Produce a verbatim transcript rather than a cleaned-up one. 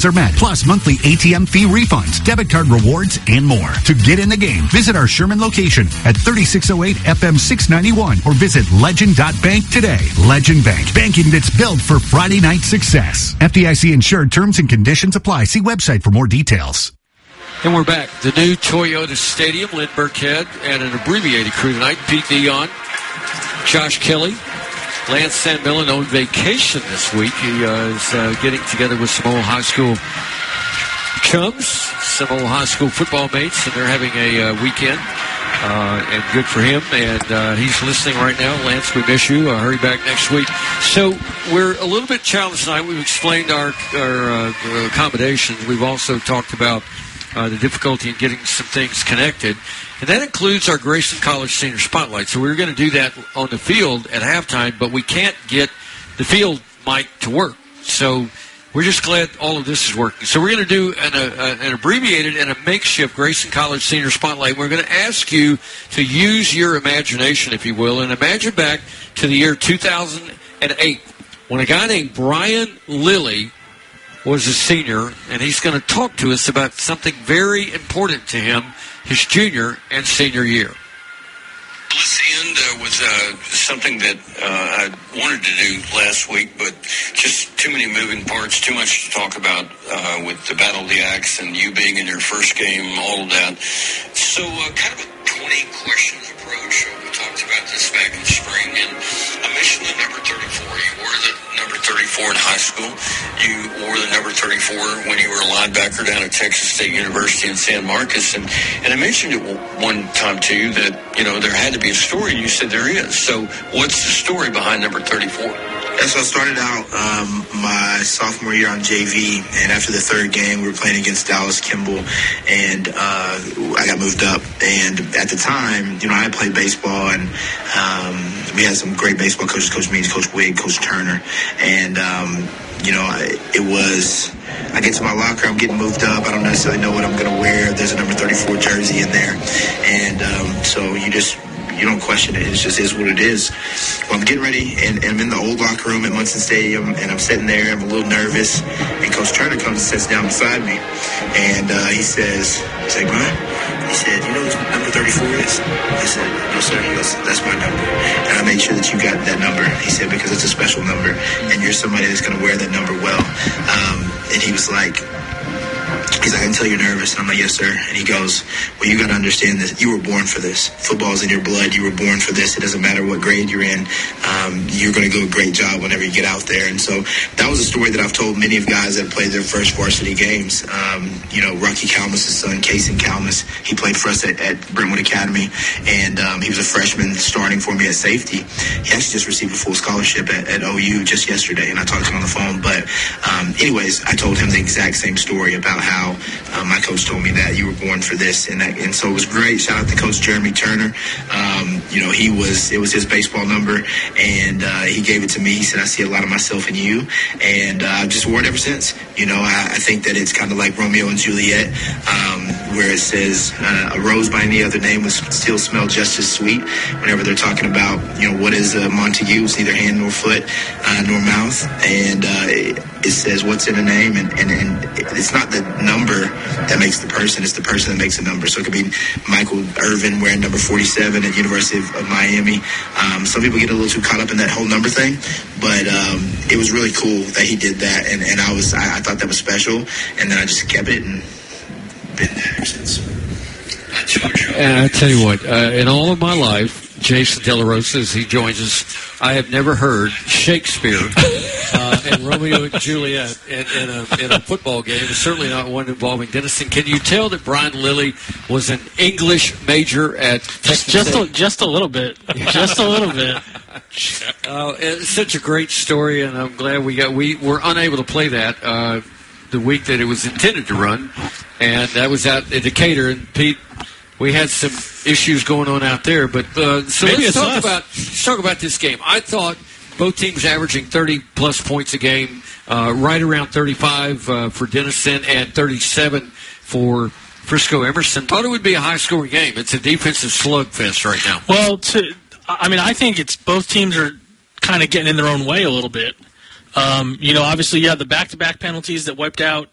are met, plus monthly A T M fee refunds, debit card rewards, and more. To get in the game, visit our Sherman location at thirty-six oh eight F M six ninety-one or visit legend dot bank today. Legend Bank, banking that's built for Friday night success. F D I C insured, terms and conditions apply. See website for more details. And we're back. The new Toyota Stadium, Lynn Burkhead, and an abbreviated crew tonight. Pete Dion, Josh Kelly, Lance San Millen on vacation this week. He uh, is uh, getting together with some old high school chums, some old high school football mates, and they're having a uh, weekend. Uh, and good for him. And uh, he's listening right now. Lance, we miss you. Uh, hurry back next week. So we're a little bit challenged tonight. We've explained our, our uh, accommodations. We've also talked about uh, the difficulty in getting some things connected. And that includes our Grayson College Senior Spotlight. So we were going to do that on the field at halftime, but we can't get the field mic to work. So we're just glad all of this is working. So we're going to do an, a, an abbreviated and a makeshift Grayson College Senior Spotlight. We're going to ask you to use your imagination, if you will, and imagine back to the year two thousand eight when a guy named Brian Lilly was a senior, and he's going to talk to us about something very important to him his junior and senior year. Let's end uh, with uh, something that uh, I wanted to do last week, but just too many moving parts, too much to talk about uh, with the Battle of the Axe and you being in your first game, all of that. So uh, kind of a twenty questions approach. We talked about this back in spring, and I mentioned the number thirty-four. You wore the number thirty-four in high school. You wore the number thirty-four when you were a linebacker down at Texas State University in San Marcos. And, and I mentioned it one time to you that, you know, there had to be a story, and you said there is. So what's the story behind number thirty-four? Yeah, so I started out um, my sophomore year on J V, and after the third game, we were playing against Dallas Kimball, and uh, I got moved up. And at the time, you know, I had played baseball, and um, we had some great baseball coaches, Coach Means, Coach Wig, Coach Turner, and um, you know, it was, I get to my locker, I'm getting moved up. I don't necessarily know what I'm going to wear. There's a number thirty-four jersey in there. And um, so you just, you don't question it. It just is what it is. Well, I'm getting ready, and, and I'm in the old locker room at Munson Stadium, and I'm sitting there. I'm a little nervous. And Coach Turner comes and sits down beside me. And uh, he says, he's like, Brian, he said, you know what number thirty-four is? I said, no, sir. He goes, that's my number. And I made sure that you got that number. He said, because it's a special number, and you're somebody that's going to wear that number well. Um, and he was like, he's like, I can tell you're nervous. And I'm like, yes, sir. And he goes, well, you got to understand this. You were born for this. Football's in your blood. You were born for this. It doesn't matter what grade you're in. Um, you're going to do a great job whenever you get out there. And so that was a story that I've told many of guys that played their first varsity games. Um, you know, Rocky Kalmus' son, Kason Kalmus, he played for us at, at Brentwood Academy. And um, he was a freshman starting for me at safety. He actually just received a full scholarship at, at O U just yesterday. And I talked to him on the phone. But um, anyways, I told him the exact same story about how Uh, my coach told me that you were born for this, and that, and so it was great. Shout out to Coach Jeremy Turner. Um, you know, he was it was his baseball number, and uh, he gave it to me. He said, "I see a lot of myself in you," and uh, I've just worn it ever since. You know, I, I think that it's kind of like Romeo and Juliet, um, where it says uh, a rose by any other name would still smell just as sweet. Whenever they're talking about, you know, what is a Montague? It's neither hand nor foot uh, nor mouth, and uh, it, it says what's in a name, and, and, and it's not the number that makes the person, it's the person that makes the number. So it could be Michael Irvin wearing number forty-seven at University of, of Miami. Um, some people get a little too caught up in that whole number thing, but um, it was really cool that he did that, and, and I was I, I thought that was special, and then I just kept it and been there ever since. And I tell you what, uh, in all of my life, Jason De La Rosa, as he joins us, I have never heard Shakespeare uh, and Romeo and Juliet in, in, a, in a football game. It's certainly not one involving Denison. Can you tell that Brian Lilly was an English major at Texas just State? A, just a little bit. Just a little bit. Uh, it's such a great story, and I'm glad we got. We were unable to play that uh, the week that it was intended to run, and that was out at Decatur. And Pete, we had some issues going on out there, but uh, so Maybe let's talk us. about let's talk about this game. I thought both teams averaging thirty plus points a game, uh, right around thirty-five uh, for Denison and thirty-seven for Frisco Emerson. Thought it would be a high scoring game. It's a defensive slugfest right now. Well, to, I mean, I think it's both teams are kind of getting in their own way a little bit. Um, you know, obviously you have the back-to-back penalties that wiped out